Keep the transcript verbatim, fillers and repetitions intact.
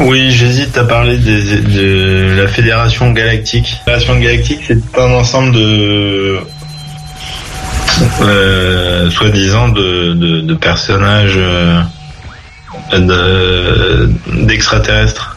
Oui, j'hésite à parler des, de la Fédération Galactique. La Fédération Galactique, c'est un ensemble de, euh, soi-disant, de, de, de personnages euh, de, d'extraterrestres.